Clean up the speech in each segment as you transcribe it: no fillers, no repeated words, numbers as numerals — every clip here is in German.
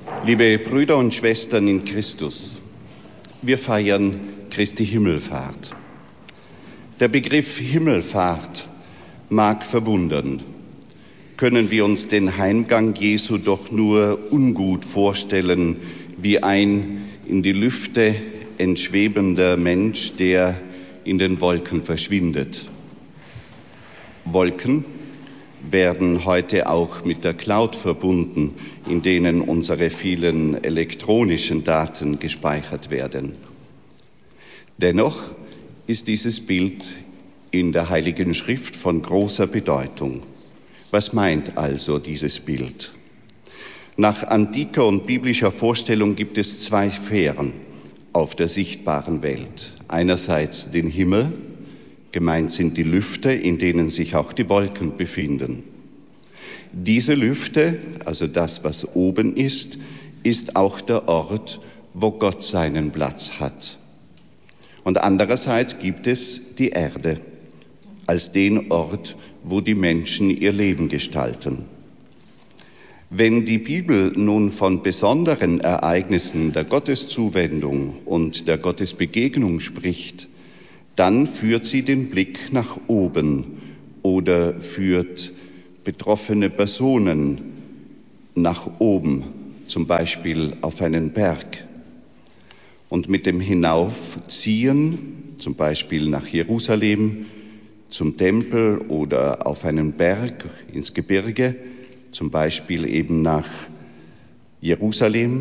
Liebe Brüder und Schwestern in Christus, wir feiern Christi Himmelfahrt. Der Begriff Himmelfahrt mag verwundern. Können wir uns den Heimgang Jesu doch nur ungut vorstellen, wie ein in die Lüfte entschwebender Mensch, der in den Wolken verschwindet. Wolken werden heute auch mit der Cloud verbunden, in denen unsere vielen elektronischen Daten gespeichert werden. Dennoch ist dieses Bild in der Heiligen Schrift von großer Bedeutung. Was meint also dieses Bild? Nach antiker und biblischer Vorstellung gibt es zwei Sphären auf der sichtbaren Welt. Einerseits den Himmel, gemeint sind die Lüfte, in denen sich auch die Wolken befinden. Diese Lüfte, also das, was oben ist auch der Ort, wo Gott seinen Platz hat. Und andererseits gibt es die Erde als den Ort, wo die Menschen ihr Leben gestalten. Wenn die Bibel nun von besonderen Ereignissen der Gotteszuwendung und der Gottesbegegnung spricht, dann führt sie den Blick nach oben oder führt betroffene Personen nach oben, zum Beispiel auf einen Berg. Und mit dem Hinaufziehen, zum Beispiel nach Jerusalem, zum Tempel oder auf einen Berg ins Gebirge, zum Beispiel eben nach Jerusalem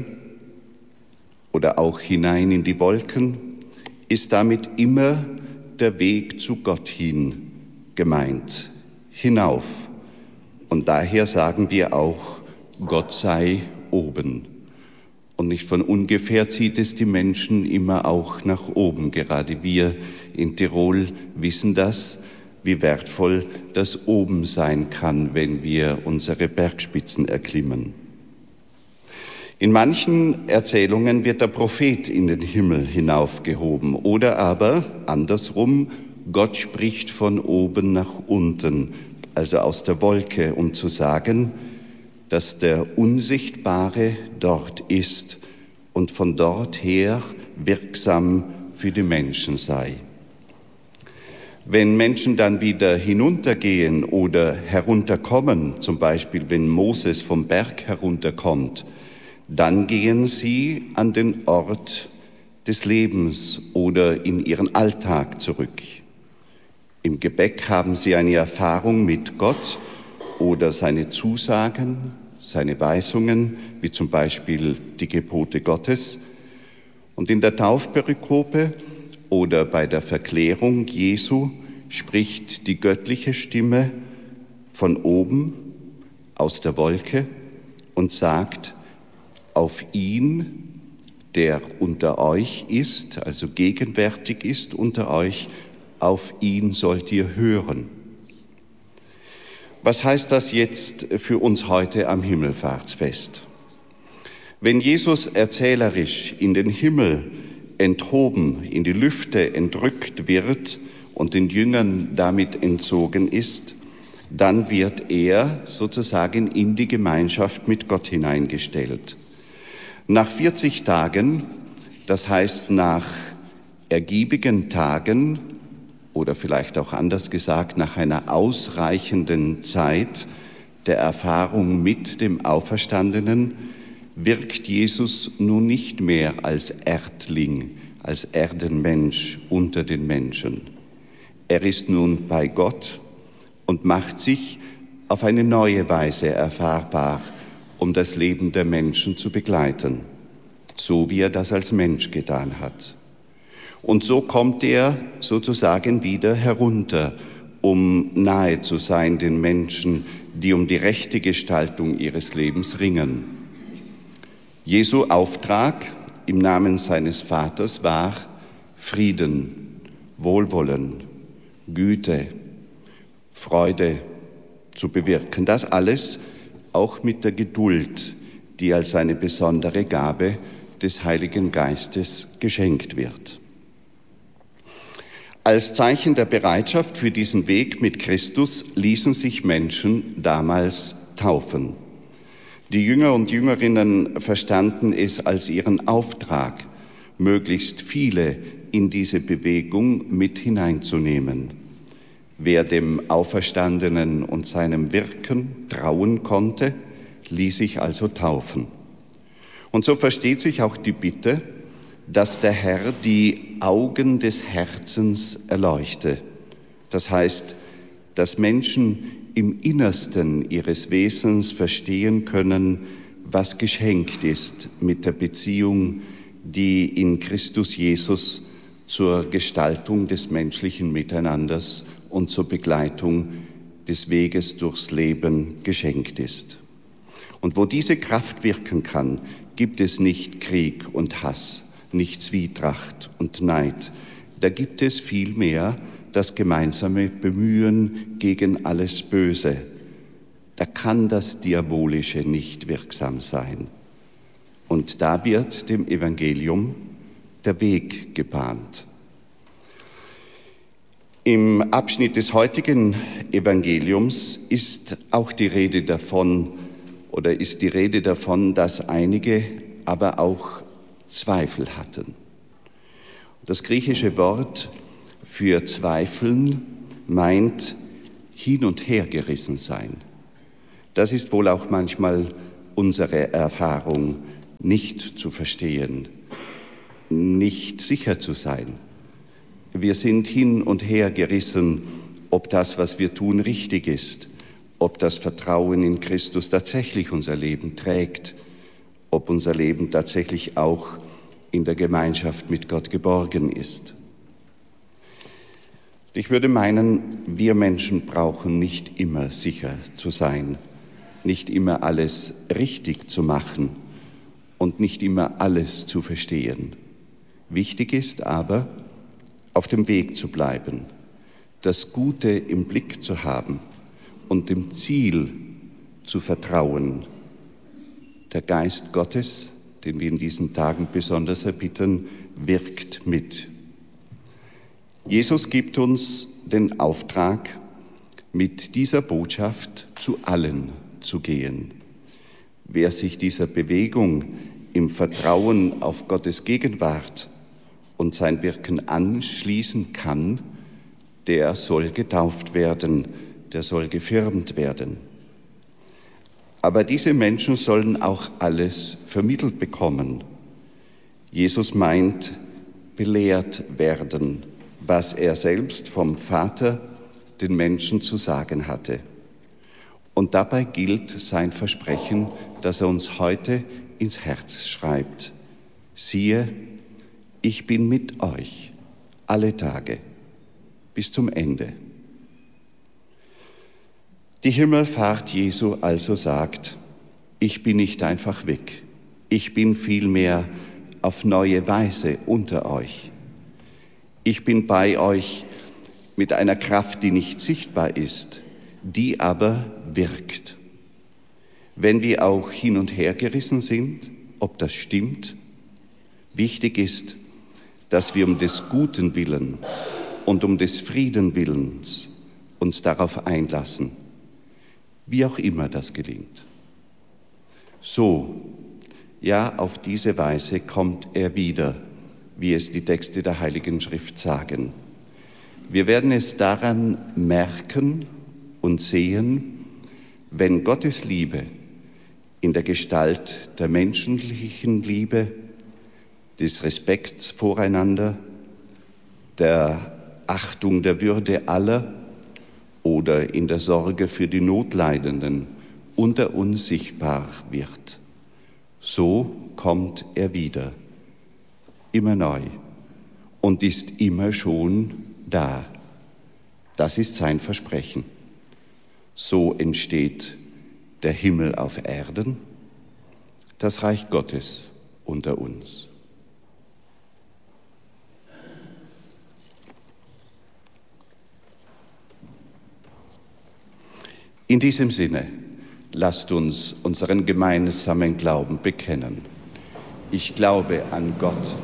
oder auch hinein in die Wolken, ist damit immer der Weg zu Gott hin gemeint, hinauf. Und daher sagen wir auch, Gott sei oben. Und nicht von ungefähr zieht es die Menschen immer auch nach oben. Gerade wir in Tirol wissen das, wie wertvoll das oben sein kann, wenn wir unsere Bergspitzen erklimmen. In manchen Erzählungen wird der Prophet in den Himmel hinaufgehoben oder aber andersrum, Gott spricht von oben nach unten, also aus der Wolke, um zu sagen, dass der Unsichtbare dort ist und von dort her wirksam für die Menschen sei. Wenn Menschen dann wieder hinuntergehen oder herunterkommen, zum Beispiel wenn Moses vom Berg herunterkommt, dann gehen sie an den Ort des Lebens oder in ihren Alltag zurück. Im Gebäck haben sie eine Erfahrung mit Gott oder seine Zusagen, seine Weisungen, wie zum Beispiel die Gebote Gottes. Und in der Taufperikope oder bei der Verklärung Jesu spricht die göttliche Stimme von oben aus der Wolke und sagt, auf ihn, der unter euch ist, also gegenwärtig ist unter euch, auf ihn sollt ihr hören. Was heißt das jetzt für uns heute am Himmelfahrtsfest? Wenn Jesus erzählerisch in den Himmel enthoben, in die Lüfte entrückt wird und den Jüngern damit entzogen ist, dann wird er sozusagen in die Gemeinschaft mit Gott hineingestellt. Nach 40 Tagen, das heißt nach ergiebigen Tagen oder vielleicht auch anders gesagt, nach einer ausreichenden Zeit der Erfahrung mit dem Auferstandenen, wirkt Jesus nun nicht mehr als Erdling, als Erdenmensch unter den Menschen. Er ist nun bei Gott und macht sich auf eine neue Weise erfahrbar, um das Leben der Menschen zu begleiten, so wie er das als Mensch getan hat. Und so kommt er sozusagen wieder herunter, um nahe zu sein den Menschen, die um die rechte Gestaltung ihres Lebens ringen. Jesu Auftrag im Namen seines Vaters war Frieden, Wohlwollen, Güte, Freude zu bewirken. Das alles auch mit der Geduld, die als eine besondere Gabe des Heiligen Geistes geschenkt wird. Als Zeichen der Bereitschaft für diesen Weg mit Christus ließen sich Menschen damals taufen. Die Jünger und Jüngerinnen verstanden es als ihren Auftrag, möglichst viele in diese Bewegung mit hineinzunehmen. Wer dem Auferstandenen und seinem Wirken trauen konnte, ließ sich also taufen. Und so versteht sich auch die Bitte, dass der Herr die Augen des Herzens erleuchte. Das heißt, dass Menschen im Innersten ihres Wesens verstehen können, was geschenkt ist mit der Beziehung, die in Christus Jesus zur Gestaltung des menschlichen Miteinanders und zur Begleitung des Weges durchs Leben geschenkt ist. Und wo diese Kraft wirken kann, gibt es nicht Krieg und Hass, nicht Zwietracht und Neid. Da gibt es vielmehr das gemeinsame Bemühen gegen alles Böse. Da kann das Diabolische nicht wirksam sein. Und da wird dem Evangelium der Weg gebahnt. Im Abschnitt des heutigen Evangeliums ist auch die Rede davon, dass einige aber auch Zweifel hatten. Das griechische Wort für Zweifeln meint hin und her gerissen sein. Das ist wohl auch manchmal unsere Erfahrung, nicht zu verstehen, nicht sicher zu sein. Wir sind hin und her gerissen, ob das, was wir tun, richtig ist, ob das Vertrauen in Christus tatsächlich unser Leben trägt, ob unser Leben tatsächlich auch in der Gemeinschaft mit Gott geborgen ist. Ich würde meinen, wir Menschen brauchen nicht immer sicher zu sein, nicht immer alles richtig zu machen und nicht immer alles zu verstehen. Wichtig ist aber, auf dem Weg zu bleiben, das Gute im Blick zu haben und dem Ziel zu vertrauen. Der Geist Gottes, den wir in diesen Tagen besonders erbitten, wirkt mit. Jesus gibt uns den Auftrag, mit dieser Botschaft zu allen zu gehen. Wer sich dieser Bewegung im Vertrauen auf Gottes Gegenwart und sein Wirken anschließen kann, der soll getauft werden, der soll gefirmt werden. Aber diese Menschen sollen auch alles vermittelt bekommen. Jesus meint, belehrt werden, was er selbst vom Vater den Menschen zu sagen hatte. Und dabei gilt sein Versprechen, das er uns heute ins Herz schreibt. Siehe, ich bin mit euch alle Tage bis zum Ende. Die Himmelfahrt Jesu also sagt, ich bin nicht einfach weg, ich bin vielmehr auf neue Weise unter euch. Ich bin bei euch mit einer Kraft, die nicht sichtbar ist, die aber wirkt. Wenn wir auch hin und her gerissen sind, ob das stimmt, wichtig ist, dass wir um des guten Willen und um des Frieden Willens uns darauf einlassen, wie auch immer das gelingt. So, ja, auf diese Weise kommt er wieder, wie es die Texte der Heiligen Schrift sagen. Wir werden es daran merken und sehen, wenn Gottes Liebe in der Gestalt der menschlichen Liebe, des Respekts voreinander, der Achtung der Würde aller oder in der Sorge für die Notleidenden unter uns sichtbar wird. So kommt er wieder, immer neu und ist immer schon da. Das ist sein Versprechen. So entsteht der Himmel auf Erden, das Reich Gottes unter uns. In diesem Sinne, lasst uns unseren gemeinsamen Glauben bekennen. Ich glaube an Gott,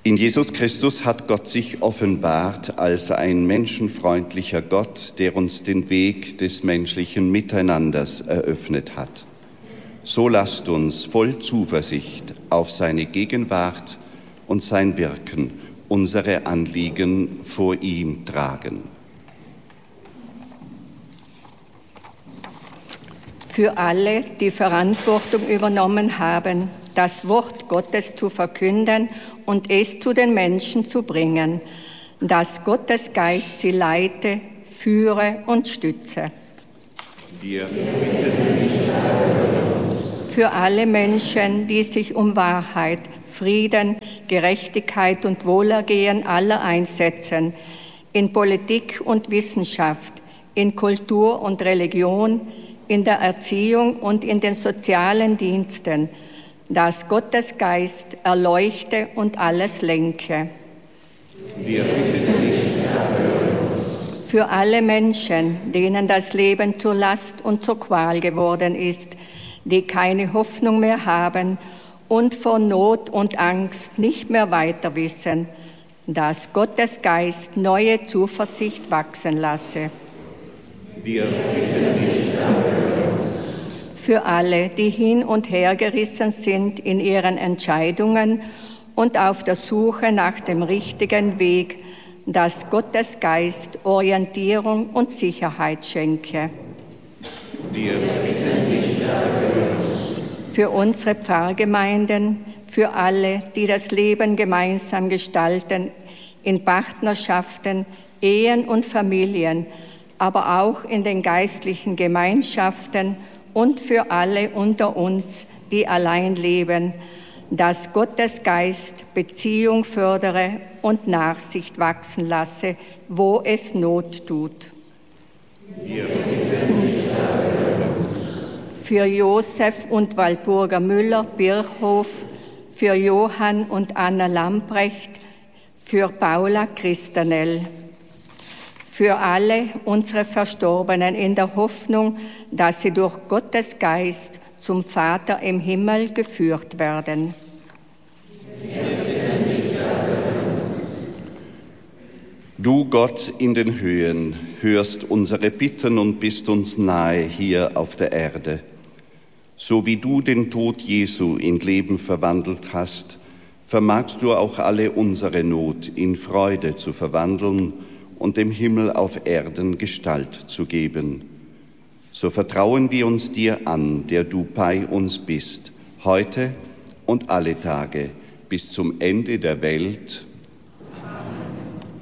In Jesus Christus hat Gott sich offenbart als ein menschenfreundlicher Gott, der uns den Weg des menschlichen Miteinanders eröffnet hat. So lasst uns voll Zuversicht auf seine Gegenwart und sein Wirken unsere Anliegen vor ihm tragen. Für alle, die Verantwortung übernommen haben, das Wort Gottes zu verkünden und es zu den Menschen zu bringen, dass Gottes Geist sie leite, führe und stütze. Für alle Menschen, die sich um Wahrheit, Frieden, Gerechtigkeit und Wohlergehen aller einsetzen, in Politik und Wissenschaft, in Kultur und Religion, in der Erziehung und in den sozialen Diensten, dass Gottes Geist erleuchte und alles lenke. Wir bitten dich, erhöre uns. Für alle Menschen, denen das Leben zur Last und zur Qual geworden ist, die keine Hoffnung mehr haben und vor Not und Angst nicht mehr weiter wissen, dass Gottes Geist neue Zuversicht wachsen lasse. Wir bitten dich, erhöre uns. Für alle, die hin und her gerissen sind in ihren Entscheidungen und auf der Suche nach dem richtigen Weg, dass Gottes Geist Orientierung und Sicherheit schenke. Wir bitten dich, erhöre uns. Für unsere Pfarrgemeinden, für alle, die das Leben gemeinsam gestalten, in Partnerschaften, Ehen und Familien, aber auch in den geistlichen Gemeinschaften und für alle unter uns, die allein leben, dass Gottes Geist Beziehung fördere und Nachsicht wachsen lasse, wo es Not tut. Wir bitten dich, erhöre uns. Für Josef und Walpurga Müller, Birchhof, für Johann und Anna Lamprecht, für Paula Christanel. Für alle unsere Verstorbenen in der Hoffnung, dass sie durch Gottes Geist zum Vater im Himmel geführt werden. Du Gott in den Höhen, hörst unsere Bitten und bist uns nahe hier auf der Erde. So wie du den Tod Jesu in Leben verwandelt hast, vermagst du auch alle unsere Not in Freude zu verwandeln und dem Himmel auf Erden Gestalt zu geben. So vertrauen wir uns dir an, der du bei uns bist, heute und alle Tage, bis zum Ende der Welt.